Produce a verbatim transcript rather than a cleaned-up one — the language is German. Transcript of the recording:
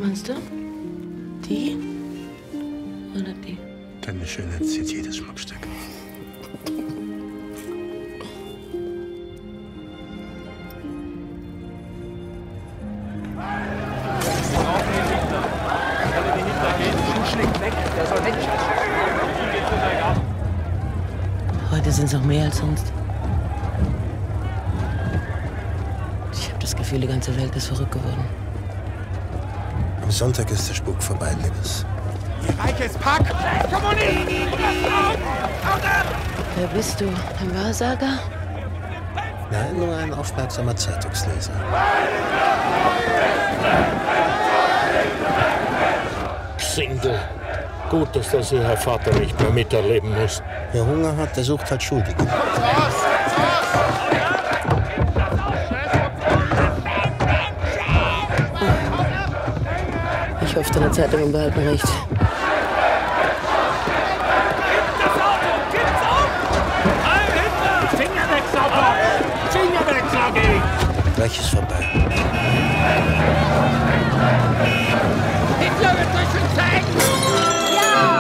meinst du? Die oder die? Deine Schönheit zieht jedes Schmuckstück. Heute sind es noch mehr als sonst. Ich habe das Gefühl, die ganze Welt ist verrückt geworden. Am Sonntag ist der Spuk vorbei, Liebes. Ihr reiches Pack! Kommunisten! Wer bist du? Ein Wahrsager? Nein, nur ein aufmerksamer Zeitungsleser. Sindel. Gut, dass das Ihr Herr Vater nicht mehr miterleben muss. Wer Hunger hat, der sucht halt Schuldige. Ich hoffe, deine Zeitungen behalten recht. Finger weg, Sauber! Finger weg, sag ich! Gleich ist vorbei.